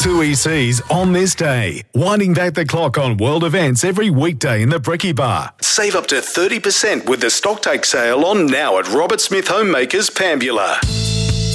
2EC's On This Day, winding back the clock on world events every weekday in the Brekkie Bar. Save up to 30% with the stocktake sale on now at Robert Smith Homemakers, Pambula.